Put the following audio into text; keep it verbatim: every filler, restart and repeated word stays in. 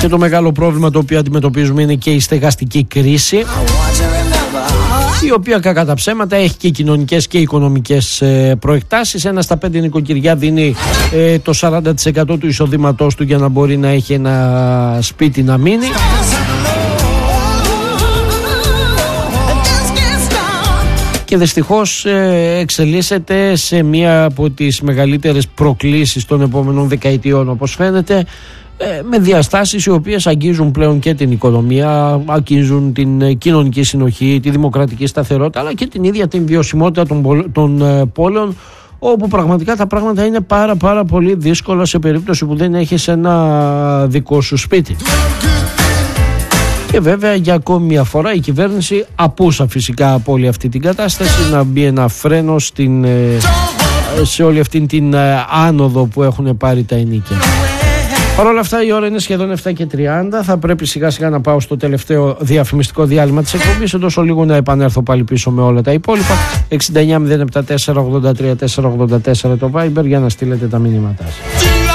Και το μεγάλο πρόβλημα το οποίο αντιμετωπίζουμε είναι και η στεγαστική κρίση, η οποία κακά τα ψέματα έχει και κοινωνικές και οικονομικές ε, προεκτάσεις. Ένα στα πέντε νοικοκυριά δίνει ε, το σαράντα τοις εκατό του εισοδήματός του για να μπορεί να έχει ένα σπίτι να μείνει. Και δυστυχώς ε, εξελίσσεται σε μία από τις μεγαλύτερες προκλήσεις των επόμενων δεκαετιών, όπως φαίνεται, με διαστάσεις οι οποίες αγγίζουν πλέον και την οικονομία, αγγίζουν την κοινωνική συνοχή, τη δημοκρατική σταθερότητα, αλλά και την ίδια την βιωσιμότητα των, των πόλεων, όπου πραγματικά τα πράγματα είναι πάρα πάρα πολύ δύσκολα σε περίπτωση που δεν έχεις ένα δικό σου σπίτι. Και βέβαια για ακόμη μια φορά η κυβέρνηση απούσα φυσικά από όλη αυτή την κατάσταση να μπει ένα φρένο στην, σε όλη αυτή την άνοδο που έχουν πάρει τα ενοίκια. Παρ' όλα αυτά η ώρα είναι σχεδόν επτά και τριάντα. Θα πρέπει σιγά σιγά να πάω στο τελευταίο διαφημιστικό διάλειμμα της εκπομπής. Εντός τόσο λίγο να επανέλθω πάλι πίσω με όλα τα υπόλοιπα. εξήντα εννιά μηδέν επτά τέσσερα ογδόντα τρία τετρακόσια ογδόντα τέσσερα το Viber για να στείλετε τα μηνύματά σας.